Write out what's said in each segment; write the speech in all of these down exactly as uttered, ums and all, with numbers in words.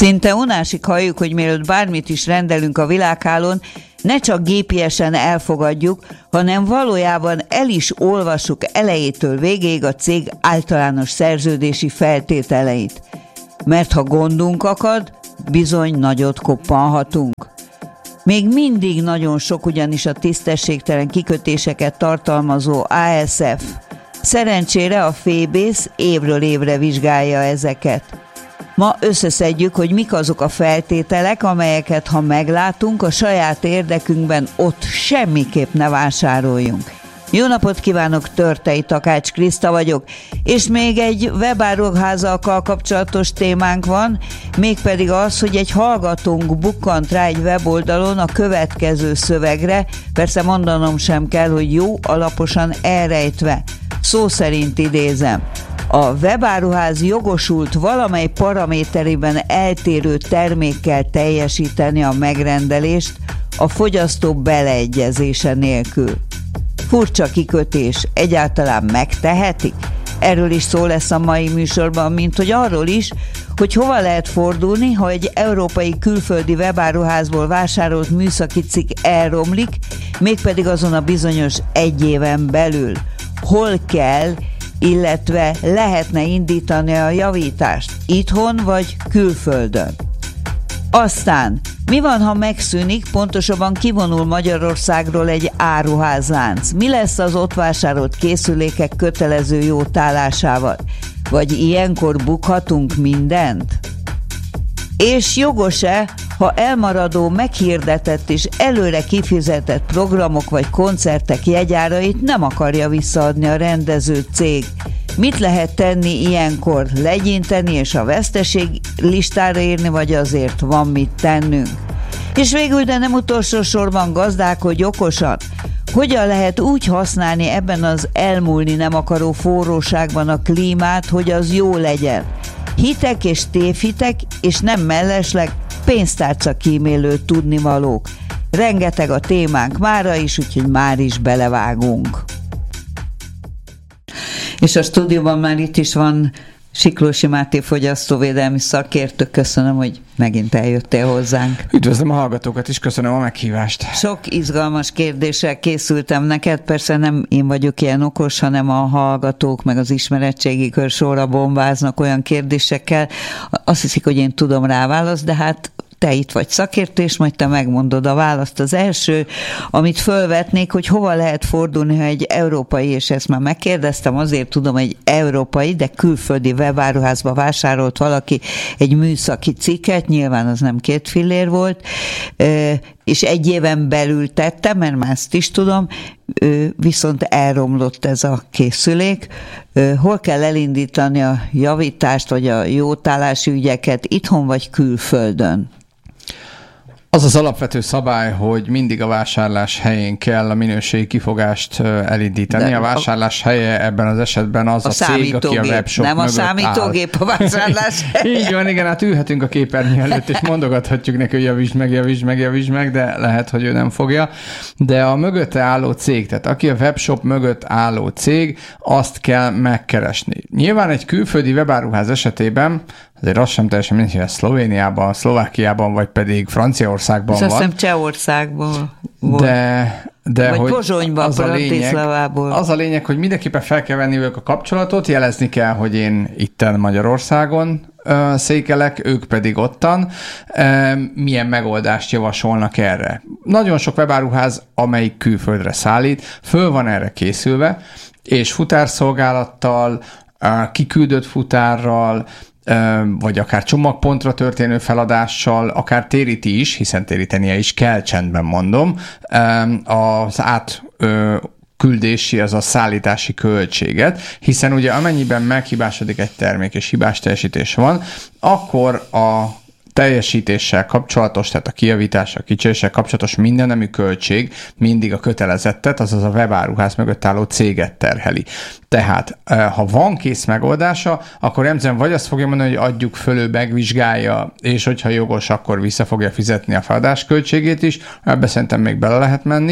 Szinte unásig halljuk, hogy mielőtt bármit is rendelünk a világhálón, ne csak gépiesen elfogadjuk, hanem valójában el is olvassuk elejétől végéig a cég általános szerződési feltételeit. Mert ha gondunk akad, bizony nagyot koppanhatunk. Még mindig nagyon sok ugyanis a tisztességtelen kikötéseket tartalmazó á es ef. Szerencsére a Fébész évről évre vizsgálja ezeket. Ma összeszedjük, hogy mik azok a feltételek, amelyeket ha meglátunk, a saját érdekünkben ott semmiképp ne vásároljunk. Jó napot kívánok, Törtei Takács Kriszta vagyok, és még egy webáruházakkal kapcsolatos témánk van, mégpedig az, hogy egy hallgatónk bukkant rá egy weboldalon a következő szövegre, persze mondanom sem kell, hogy jó alaposan elrejtve. Szó szerint idézem. A webáruház jogosult valamely paraméterében eltérő termékkel teljesíteni a megrendelést a fogyasztó beleegyezése nélkül. Furcsa kikötés, egyáltalán megtehetik? Erről is szó lesz a mai műsorban, mint hogy arról is, hogy hova lehet fordulni, ha egy európai külföldi webáruházból vásárolt műszaki cikk elromlik, mégpedig azon a bizonyos egy éven belül. Hol kell, illetve lehetne indítani a javítást? Itthon vagy külföldön? Aztán, mi van, ha megszűnik, pontosabban kivonul Magyarországról egy áruházlánc? Mi lesz az ott vásárolt készülékek kötelező jótállásával? Vagy ilyenkor bukhatunk mindent? És jogos-e, ha elmaradó, meghirdetett és előre kifizetett programok vagy koncertek jegyárait nem akarja visszaadni a rendező cég? Mit lehet tenni ilyenkor? Legyinteni és a veszteség listára írni, vagy azért van mit tennünk? És végül, de nem utolsó sorban, gazdálkodj okosan. Hogyan lehet úgy használni ebben az elmúlni nem akaró forróságban a klímát, hogy az jó legyen? Hitek és tévhitek, és nem mellesleg pénztárca kímélő tudnivalók. Rengeteg a témánk mára is, úgyhogy már is belevágunk. És a stúdióban már itt is van Siklósi Máté fogyasztóvédelmi szakértő. Köszönöm, hogy megint eljöttél hozzánk. Üdvözlöm a hallgatókat is, köszönöm a meghívást. Sok izgalmas kérdéssel készültem neked, persze nem én vagyok ilyen okos, hanem a hallgatók meg az ismeretségi kör sorra bombáznak olyan kérdésekkel. Azt hiszik, hogy én tudom rá választ, de hát te itt vagy szakértő, és majd te megmondod a választ. Az első, amit fölvetnék, hogy hova lehet fordulni, ha egy európai, és ezt már megkérdeztem, azért tudom, egy európai, de külföldi webáruházba vásárolt valaki egy műszaki cikket, nyilván az nem két fillér volt, és egy éven belül tette, mert már ezt is tudom, viszont elromlott ez a készülék. Hol kell elindítani a javítást, vagy a jótállási ügyeket, itthon vagy külföldön? Az az alapvető szabály, hogy mindig a vásárlás helyén kell a minőségi kifogást elindítani. De a vásárlás helye ebben az esetben az a, a cég, aki a webshop nem mögött a számítógép áll. A vásárlás helye. Így van, igen, hát ülhetünk a képernyő előtt, és mondogathatjuk neki, hogy javítsd meg, javítsd meg, javítsd meg, de lehet, hogy ő nem fogja. De a mögötte álló cég, tehát aki a webshop mögött álló cég, azt kell megkeresni. Nyilván egy külföldi webáruház esetében azért az sem teljesen mindegy, hogy Szlovéniában, Szlovákiában, vagy pedig Franciaországban van. Azt hiszem Csehországból volt. De, de vagy hogy Pozsonyban, az a, lényeg, az a lényeg, hogy mindenképpen fel kell venni ők a kapcsolatot, jelezni kell, hogy én itten Magyarországon uh, székelek, ők pedig ottan. Uh, milyen megoldást javasolnak erre? Nagyon sok webáruház, amelyik külföldre szállít, föl van erre készülve, és futárszolgálattal, uh, kiküldött futárral, vagy akár csomagpontra történő feladással, akár téríti is, hiszen térítenie is kell, csendben mondom, az átküldési, az a szállítási költséget, hiszen ugye amennyiben meghibásodik egy termék és hibás teljesítés van, akkor a teljesítéssel kapcsolatos, tehát a kijavítással, kicseréssel kapcsolatos mindennemű költség mindig a kötelezettet, azaz a webáruház mögött álló céget terheli. Tehát, ha van kész megoldása, akkor emzően vagy azt fogja mondani, hogy adjuk föl, ő megvizsgálja, és hogyha jogos, akkor vissza fogja fizetni a feladás költségét is, ebbe szerintem még bele lehet menni,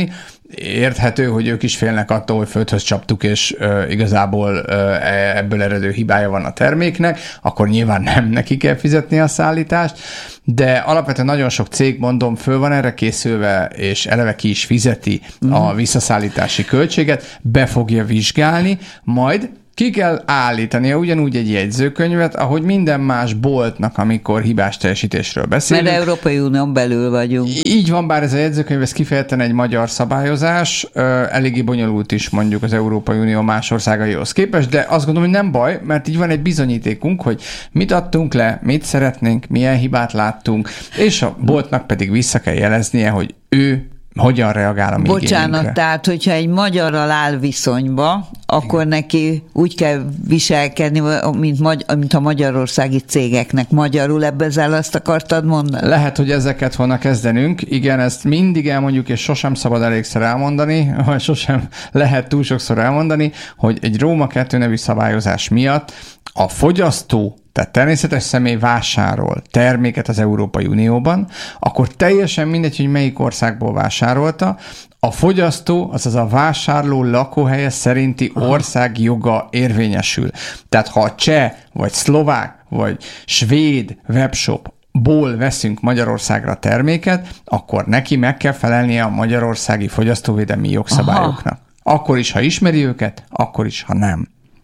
érthető, hogy ők is félnek attól, hogy földhöz csaptuk, és uh, igazából uh, ebből eredő hibája van a terméknek, akkor nyilván nem neki kell fizetni a szállítást, de alapvetően nagyon sok cég, mondom, föl van erre készülve, és eleve ki is fizeti mm. a visszaszállítási költséget, be fogja vizsgálni, majd ki kell állítania ugyanúgy egy jegyzőkönyvet, ahogy minden más boltnak, amikor hibás teljesítésről beszélünk. Mert Európai Unión belül vagyunk. Így van, bár ez a jegyzőkönyv, ez kifejezetten egy magyar szabályozás, eléggé bonyolult is mondjuk az Európai Unió más országaihoz képest, de azt gondolom, hogy nem baj, mert így van egy bizonyítékunk, hogy mit adtunk le, mit szeretnénk, milyen hibát láttunk, és a boltnak pedig vissza kell jeleznie, hogy ő hogyan reagál a mi Bocsánat, igényünkre. tehát, hogyha egy magyarral áll viszonyba, akkor neki úgy kell viselkedni, mint, magy- mint a magyarországi cégeknek. Magyarul ezzel azt akartad mondani? Lehet, hogy ezeket volna kezdenünk. Igen, ezt mindig elmondjuk, és sosem szabad elégszer elmondani, vagy sosem lehet túl sokszor elmondani, hogy egy Róma kettő nevű szabályozás miatt a fogyasztó, tehát természetes személy vásárol terméket az Európai Unióban, akkor teljesen mindegy, hogy melyik országból vásárolta, a fogyasztó, azaz a vásárló lakóhelye szerinti ország joga érvényesül. Tehát ha a cseh, vagy szlovák, vagy svéd webshopból veszünk Magyarországra terméket, akkor neki meg kell felelnie a magyarországi fogyasztóvédelmi jogszabályoknak. Aha. Akkor is, ha ismeri őket, akkor is, ha nem.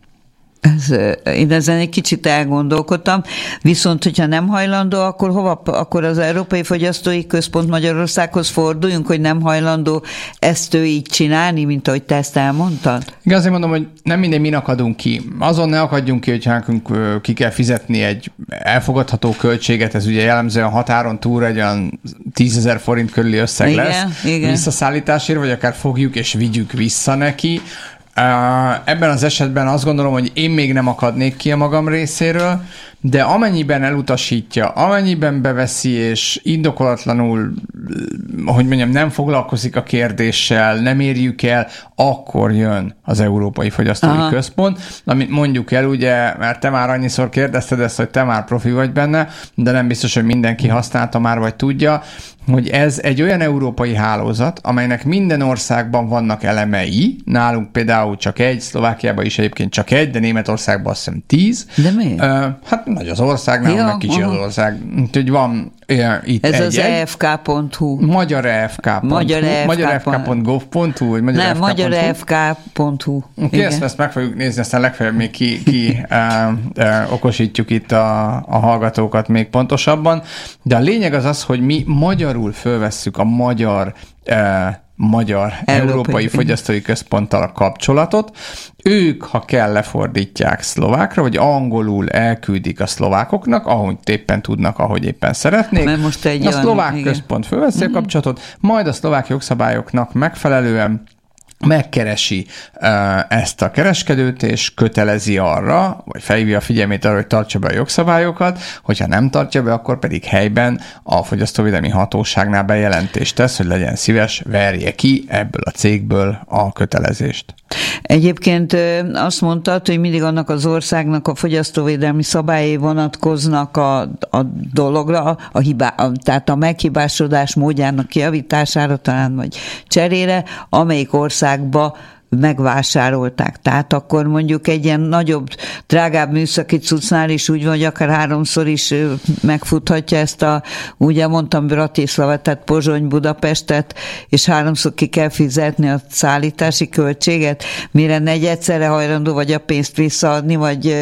Ez, én ezen egy kicsit elgondolkodtam, viszont hogyha nem hajlandó, akkor hova, akkor az Európai Fogyasztói Központ Magyarországhoz forduljunk, hogy nem hajlandó ezt ő így csinálni, mint ahogy te ezt elmondtad? Igen, azért mondom, hogy nem minden min akadunk ki. Azon ne akadjunk ki, hogyha nekünk ki kell fizetni egy elfogadható költséget, ez ugye jellemzően határon túl egy olyan tízezer forint körüli összeg igen, lesz igen. visszaszállításért, vagy akár fogjuk és vigyük vissza neki. Ebben az esetben azt gondolom, hogy én még nem akadnék ki a magam részéről, de amennyiben elutasítja, amennyiben beveszi, és indokolatlanul, hogy mondjam, nem foglalkozik a kérdéssel, nem érjük el, akkor jön az Európai Fogyasztói Aha. Központ, amit mondjuk el, ugye, mert te már annyiszor kérdezted ezt, hogy te már profi vagy benne, de nem biztos, hogy mindenki használta már, vagy tudja, hogy ez egy olyan európai hálózat, amelynek minden országban vannak elemei, nálunk például csak egy, Szlovákiában is egyébként csak egy, de Németországban azt hiszem tíz. De miért? Uh, hát nagy az ország, nálunk ja, meg kicsi aha. az ország. Úgyhogy van ja, itt ez egy, az e f k pont h u. Magyar e f k pont hu. magyar e f k pont gov pont hu. Nem, magyar e f k pont hu. Oké, ezt, ezt meg fogjuk nézni, aztán legfeljebb még ki, ki uh, uh, okosítjuk itt a, a hallgatókat még pontosabban. De a lényeg az az, hogy mi magyarul fölvesszük a magyar uh, Magyar Európai, Európai Fogyasztói Központtal a kapcsolatot. Ők, ha kell, lefordítják szlovákra, vagy angolul elküldik a szlovákoknak, ahogy éppen tudnak, ahogy éppen szeretnék. Most egy a szlovák olyan, központ fölveszi uh-huh. a kapcsolatot, majd a szlovák jogszabályoknak megfelelően megkeresi uh, ezt a kereskedőt, és kötelezi arra, vagy felhívja a figyelmét arra, hogy tartsa be a jogszabályokat, hogyha nem tartja be, akkor pedig helyben a fogyasztóvédelmi hatóságnál bejelentést tesz, hogy legyen szíves, verje ki ebből a cégből a kötelezést. Egyébként azt mondtad, hogy mindig annak az országnak a fogyasztóvédelmi szabályai vonatkoznak a, a dologra, a hibá, a, tehát a meghibásodás módjának kijavítására talán, vagy cserére, amelyik országba megvásárolták. Tehát akkor mondjuk egy ilyen nagyobb, drágább műszaki cuccnál is úgy van, hogy akár háromszor is megfuthatja ezt a, ugye mondtam Bratislavát, tehát Pozsony, Budapestet, és háromszor ki kell fizetni a szállítási költséget, mire negyedszerre hajlandó vagy a pénzt visszaadni, vagy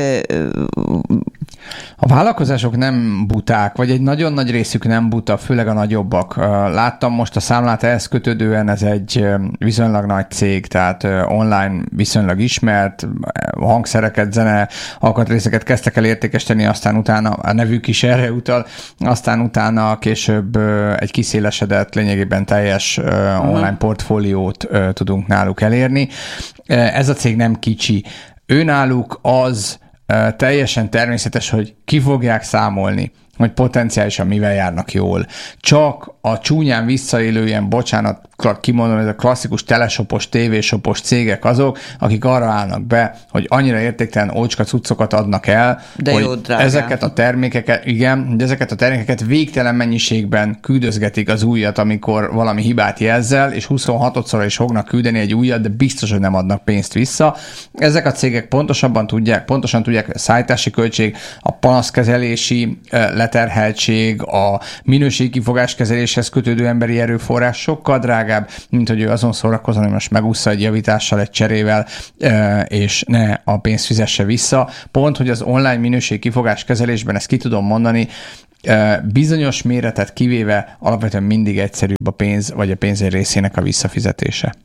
a vállalkozások nem buták, vagy egy nagyon nagy részük nem buta, főleg a nagyobbak. Láttam most a számlát ehhez kötődően, ez egy viszonylag nagy cég, tehát online viszonylag ismert, hangszereket, zene, alkatrészeket kezdtek el értékesíteni, aztán utána a nevük is erre utal, aztán utána később egy kiszélesedett, lényegében teljes online portfóliót tudunk náluk elérni. Ez a cég nem kicsi. Őnáluk az teljesen természetes, hogy ki fogják számolni hogy potenciálisan mivel járnak jól. Csak a csúnyán visszaélő ilyen, bocsánat, kimondom, ez a klasszikus teleshopos, tévésopos cégek azok, akik arra állnak be, hogy annyira értéktelen ócska cuccokat adnak el, de hogy jó, ezeket a termékeket, igen, de ezeket a termékeket végtelen mennyiségben küldözgetik az újat, amikor valami hibát jelzel, és huszonhatodszor is fognak küldeni egy újat, de biztos, hogy nem adnak pénzt vissza. Ezek a cégek pontosabban tudják, pontosan tudják, a szállítási költség, a panaszkezelési leterheltség, a minőségkifogáskezeléshez kötődő emberi erőforrás sokkal drágább, mint hogy ő azon szórakozon, hogy most megúszza egy javítással, egy cserével, és ne a pénzt fizesse vissza. Pont, hogy az online minőségkifogáskezelésben, ezt ki tudom mondani, bizonyos méretet kivéve alapvetően mindig egyszerűbb a pénz, vagy a pénz egy részének a visszafizetése.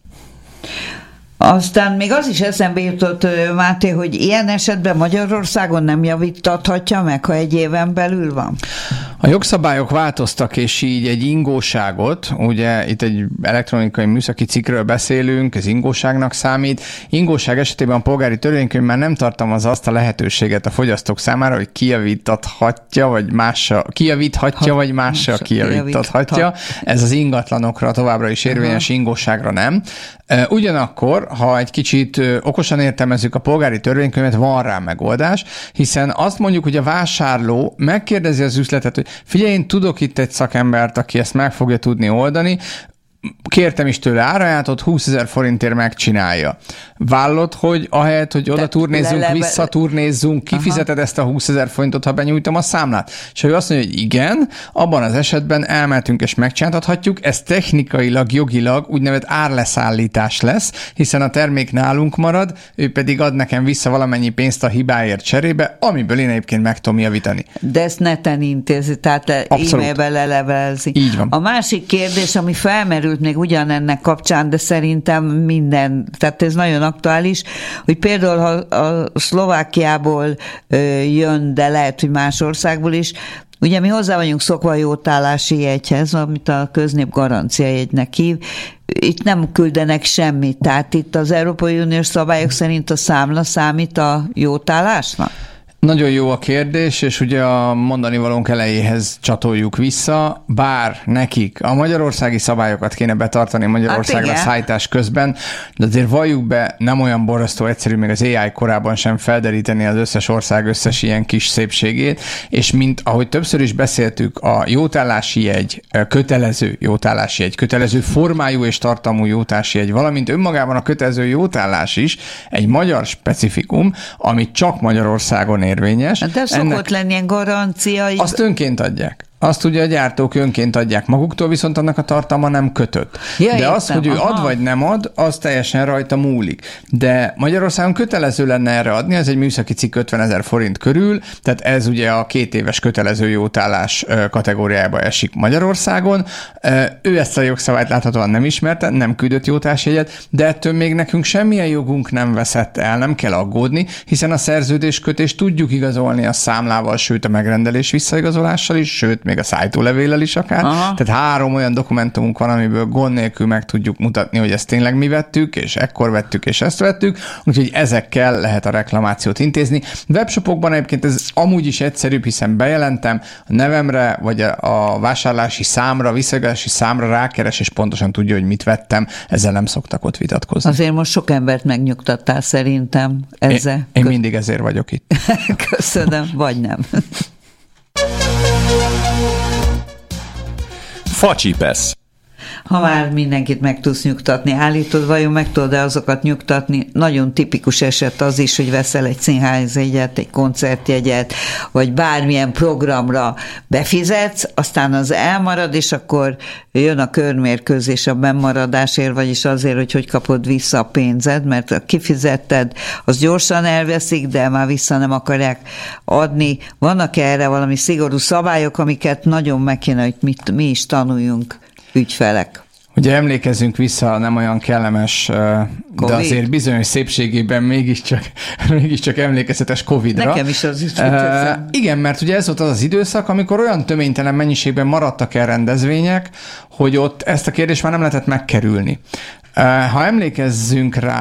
Aztán még az is eszembe jutott, Máté, hogy ilyen esetben Magyarországon nem javítathatja meg, ha egy éven belül van? A jogszabályok változtak, és így egy ingóságot, ugye itt egy elektronikai műszaki cikkről beszélünk, ez ingóságnak számít. Ingóság esetében a polgári törvénykönyv már nem tartalmaz azt a lehetőséget a fogyasztók számára, hogy kijavítathatja, vagy mással, kijavíthatja, vagy mással kijavítathatja. Ez az ingatlanokra továbbra is érvényes, ingóságra nem. Ugyanakkor, ha egy kicsit okosan értelmezzük a polgári törvénykönyvet, van rá megoldás, hiszen azt mondjuk, hogy a vásárló megkérdezi az üzletet, hogy figyelj, én tudok itt egy szakembert, aki ezt meg fogja tudni oldani, kértem is tőle árajátot, húszezer forintért megcsinálja. Vállod, hogy ahelyett, hogy oda turnézzunk, leleve... vissza turnézzunk, kifizeted Aha. ezt a húszezer forintot, ha benyújtom a számlát? És ő azt mondja, hogy igen, abban az esetben elmehetünk és megcsináltathatjuk, ez technikailag, jogilag úgynevezett árleszállítás lesz, hiszen a termék nálunk marad, ő pedig ad nekem vissza valamennyi pénzt a hibáért cserébe, amiből én egyébként meg tudom javítani. De ezt neten intézi, tehát e-mailben lelevelezi. Így van. A másik kérdés, ami felmerül még ugyanennek kapcsán, de szerintem minden, tehát ez nagyon aktuális, hogy például ha a Szlovákiából jön, de lehet, hogy más országból is, ugye mi hozzá vagyunk szokva a jótállási jegyhez, amit a köznép garancia jegynek hív, itt nem küldenek semmit, tehát itt az Európai Uniós szabályok szerint a számla számít a jótállásnak? Nagyon jó a kérdés, és ugye a mondani valónk elejéhez csatoljuk vissza, bár nekik a magyarországi szabályokat kéne betartani Magyarországra hát szállítás közben, de azért valljuk be, nem olyan borzasztó egyszerű még az á i korában sem felderíteni az összes ország összes ilyen kis szépségét, és mint ahogy többször is beszéltük, a jótállási jegy, kötelező jótállási jegy, kötelező formájú és tartalmú jótállási jegy, valamint önmagában a kötelező jótállás is egy magyar specifikum, amit csak Magyarországon érvényes. De szokott Ennek lenni ilyen garancia. Azt önként adják. Azt ugye a gyártók önként adják maguktól, viszont annak a tartalma nem kötött. Ja, De az, hogy ő aha. ad vagy nem ad, az teljesen rajta múlik. De Magyarországon kötelező lenne erre adni, ez egy műszaki cikk ötvenezer forint körül, tehát ez ugye a két éves kötelező jótállás kategóriájába esik Magyarországon. Ő ezt a jogszabályt láthatóan nem ismerte, nem küldött jótállásjegyet, de ettől még nekünk semmilyen jogunk nem veszett el, nem kell aggódni, hiszen a szerződéskötést tudjuk igazolni a számlával, sőt a megrendelés visszaigazolással is, sőt még a szájtólevéllel is akár. Aha. Tehát három olyan dokumentumunk van, amiből gond nélkül meg tudjuk mutatni, hogy ezt tényleg mi vettük, és ekkor vettük, és ezt vettük, úgyhogy ezekkel lehet a reklamációt intézni. Webshopokban egyébként ez amúgy is egyszerűbb, hiszen bejelentem a nevemre, vagy a vásárlási számra, visszaigazolási számra rákeres, és pontosan tudja, hogy mit vettem, ezzel nem szoktak ott vitatkozni. Azért most sok embert megnyugtattál szerintem ezzel. Én, én mindig ezért vagyok itt. Köszönöm, vagy nem. Facsipesz. Ha már mindenkit meg tudsz nyugtatni, állítod, vajon meg tudod-e azokat nyugtatni? Nagyon tipikus eset az is, hogy veszel egy színházjegyet, egy koncertjegyet, vagy bármilyen programra befizetsz, aztán az elmarad, és akkor jön a körmérkőzés a bennmaradásért, vagyis azért, hogy hogy kapod vissza a pénzed, mert kifizetted, az gyorsan elveszik, de már vissza nem akarják adni. Vannak erre valami szigorú szabályok, amiket nagyon meg kéne, hogy mit, mi is tanuljunk, ügyfelek? Ugye emlékezzünk vissza, nem olyan kellemes, Covid? De azért bizonyos szépségében mégiscsak, mégiscsak emlékezetes Covidra. Nekem is az is. Uh, igen, mert ugye ez volt az az időszak, amikor olyan töménytelen mennyiségben maradtak el rendezvények, hogy ott ezt a kérdést már nem lehetett megkerülni. Uh, ha emlékezzünk rá,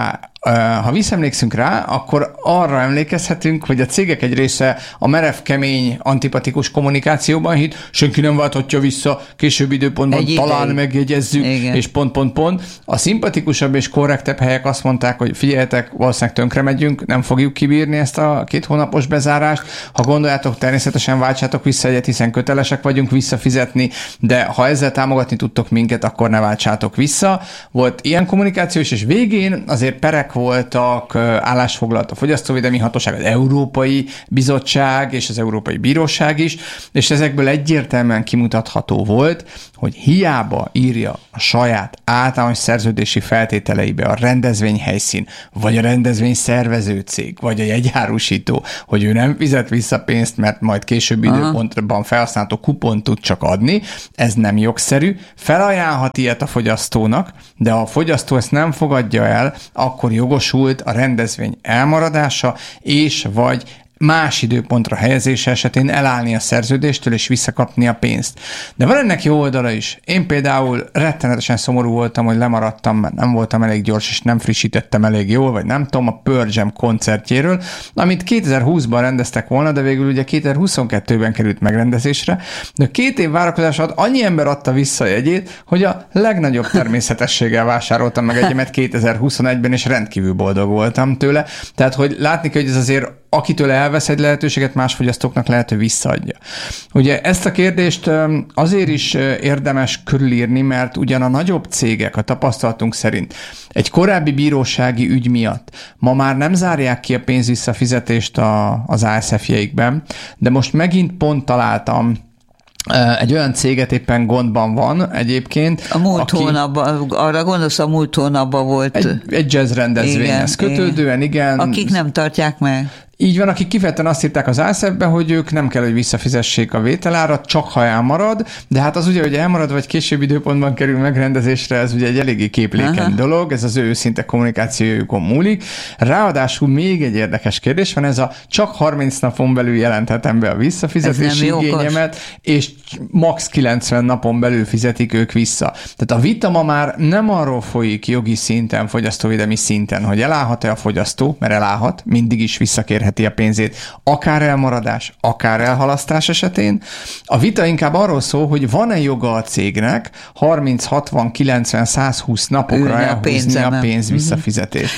Ha visszaemlékszünk rá, akkor arra emlékezhetünk, hogy a cégek egy része a merev, kemény, antipatikus kommunikációban hitt, senki nem válthatja vissza, később időpontban egy talán ideig megjegyezzük, igen, és pont, pont, pont. A szimpatikusabb és korrektebb helyek azt mondták, hogy figyeljetek, valószínűleg tönkre megyünk, nem fogjuk kibírni ezt a két hónapos bezárást. Ha gondoljátok, természetesen váltsátok vissza egyet, hiszen kötelesek vagyunk visszafizetni, de ha ezzel támogatni tudtok minket, akkor ne váltsátok vissza. Volt ilyen kommunikációs, és végén azért perek voltak, állásfoglalt a Fogyasztóvédelmi Hatóság, az Európai Bizottság és az Európai Bíróság is, és ezekből egyértelműen kimutatható volt, hogy hiába írja a saját általános szerződési feltételeibe a rendezvényhelyszín, vagy a rendezvény szervező cég, vagy a jegyárusító, hogy ő nem fizet vissza pénzt, mert majd későbbi Aha. időpontban felhasználható kupont tud csak adni, ez nem jogszerű. Felajánlhat ilyet a fogyasztónak, de ha a fogyasztó ezt nem fogadja el, akkor jogosult a rendezvény elmaradása, és vagy más időpontra helyezése esetén elállni a szerződéstől és visszakapni a pénzt. De van ennek jó oldala is. Én például rettenetesen szomorú voltam, hogy lemaradtam, mert nem voltam elég gyors, és nem frissítettem elég jól, vagy nem tudom, a Pearl Jam koncertjéről, amit kétezer-húszban rendeztek volna, de végül ugye kétezer-huszonkettőben került megrendezésre. De két év várakozás alatt annyi ember adta vissza a jegyét, hogy a legnagyobb természetességgel vásároltam meg egyemet kétezer-huszonegyben, és rendkívül boldog voltam tőle. Tehát, hogy látni kell, hogy ez azért akitől elvesz egy lehetőséget, más fogyasztóknak lehet, hogy visszaadja. Ugye ezt a kérdést azért is érdemes körülírni, mert ugyan a nagyobb cégek a tapasztalatunk szerint egy korábbi bírósági ügy miatt ma már nem zárják ki a pénzvisszafizetést a, az á es ef-jeikben, de most megint pont találtam egy olyan céget, éppen gondban van egyébként. A múlt aki, hónapban, arra gondolsz, a múlt hónapban volt. Egy, egy jazz rendezvényhez kötődően, igen. Akik nem tartják meg. Így van, akik kifejezetten azt írták az á es ef-be, hogy ők nem kell, hogy visszafizessék a vételárat, csak ha elmarad, de hát az ugye, hogy elmarad, vagy később időpontban kerül megrendezésre, ez ugye egy eléggé képlékeny Aha. dolog, ez az ő őszinte kommunikációjukon múlik. Ráadásul még egy érdekes kérdés van, ez a csak harminc napon belül jelenthetem be a visszafizetési igényemet, és max. kilencven napon belül fizetik ők vissza. Tehát a vita ma már nem arról folyik jogi szinten, fogyasztóvédelmi szinten, hogy elállhat-e a fogyasztó, mert elállhat, mindig is visszakérhet a pénzét, akár elmaradás, akár elhalasztás esetén. A vita inkább arról szól, hogy van-e joga a cégnek harminc, hatvan, kilencven, százhúsz napokra elhúzni a pénz visszafizetést.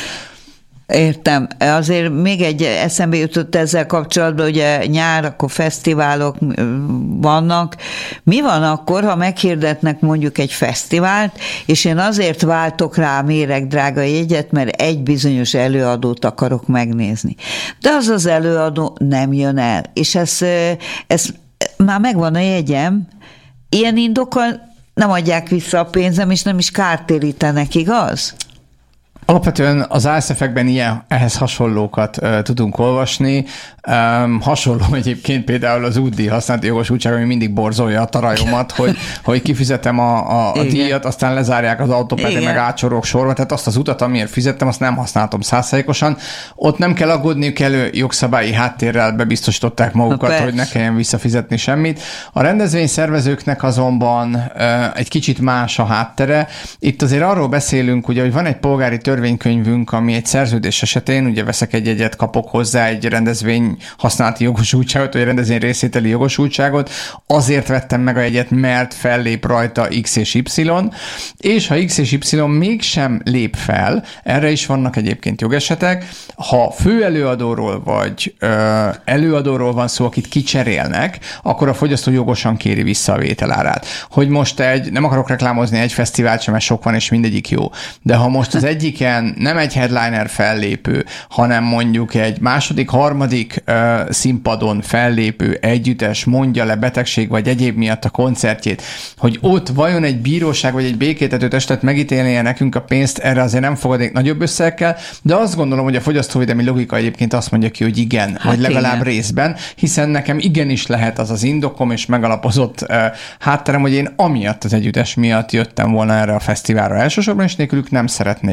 Értem. Azért még egy eszembe jutott ezzel kapcsolatban, ugye nyár, akkor fesztiválok vannak. Mi van akkor, ha meghirdetnek mondjuk egy fesztivált, és én azért váltok rá méregdrága jegyet, mert egy bizonyos előadót akarok megnézni. De az az előadó nem jön el. És ez, ez már megvan a jegyem, ilyen indokkal nem adják vissza a pénzem, és nem is kártérítenek, igaz? Alapvetően az á es ef-ekben ilyen, ehhez hasonlókat uh, tudunk olvasni. Um, hasonló egyébként például az útdíj használati jogosultság, ami mindig borzolja a tarajomat, hogy, hogy kifizetem a, a, a díjat, aztán lezárják az autópályát, meg átsorolok sorba, tehát azt az utat, amiért fizettem, azt nem használtam százszázalékosan. Ott nem kell aggódniuk, elő jogszabályi háttérrel bebiztosították magukat, hogy ne kelljen visszafizetni semmit. A rendezvényszervezőknek azonban uh, egy kicsit más a háttere. Itt azért arról beszélünk, ugye, hogy van egy polgári törvénykönyvünk, ami egy szerződés esetén, ugye veszek egy jegyet, kapok hozzá egy rendezvény használati jogosultságot, vagy rendezvény részvételi jogosultságot, azért vettem meg a jegyet, mert fellép rajta X és Y, és ha X és Y mégsem lép fel, erre is vannak egyébként jogesetek, ha főelőadóról vagy ö, előadóról van szó, akit kicserélnek, akkor a fogyasztó jogosan kéri vissza a vételárát. Hogy most egy, nem akarok reklámozni egy fesztivált sem, mert sok van, és mindegyik jó, de ha most az egyiken nem egy headliner fellépő, hanem mondjuk egy második, harmadik uh, színpadon fellépő együttes mondja le betegség vagy egyéb miatt a koncertjét, hogy ott vajon egy bíróság vagy egy békéltető testet megítélnie nekünk a pénzt, erre azért nem fogadnék nagyobb összegekkel, de azt gondolom, hogy a fogyasztóvédelmi logika egyébként azt mondja ki, hogy igen, hát vagy legalább igen. részben, hiszen nekem igenis lehet az az indokom és megalapozott uh, hátterem, hogy én amiatt az együttes miatt jöttem volna erre a fesztiválra elsősorban, és nélkülük nem szeretnék menni.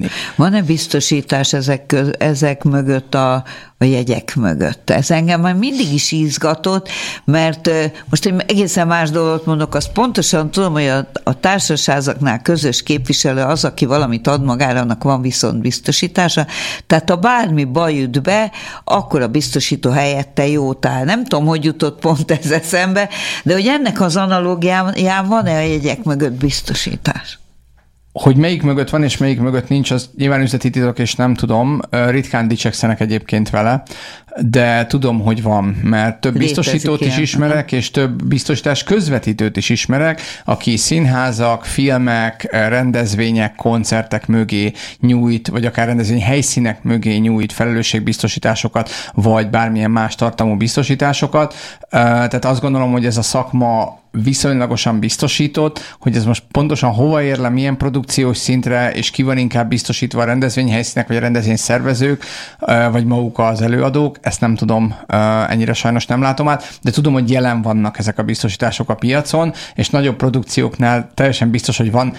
történik. Van-e biztosítás ezek, köz, ezek mögött a, a jegyek mögött? Ez engem már mindig is izgatott, mert most egy egészen más dolgot mondok, azt pontosan tudom, hogy a, a társasházaknál közös képviselő az, aki valamit ad magára, annak van viszont biztosítása, tehát ha bármi baj üt be, akkor a biztosító helyette jót áll. Nem tudom, hogy jutott pont ez eszembe, de hogy ennek az analógián van-e a jegyek mögött biztosítás? Hogy melyik mögött van, és melyik mögött nincs, az nyilván üzleti titok, és nem tudom. Ritkán dicsekszenek egyébként vele, de tudom, hogy van, mert több Létezik biztosítót ilyen. is ismerek, és több biztosítás közvetítőt is ismerek, aki színházak, filmek, rendezvények, koncertek mögé nyújt, vagy akár rendezvény helyszínek mögé nyújt felelősségbiztosításokat, vagy bármilyen más tartalmú biztosításokat. Tehát azt gondolom, hogy ez a szakma viszonylagosan biztosított, hogy ez most pontosan hova ér le, milyen produkciós szintre, és ki van inkább biztosítva, a rendezvényhelyszínek, vagy a rendezvényszervezők, vagy maguk az előadók, ezt nem tudom, ennyire sajnos nem látom át, de tudom, hogy jelen vannak ezek a biztosítások a piacon, és nagyobb produkcióknál teljesen biztos, hogy van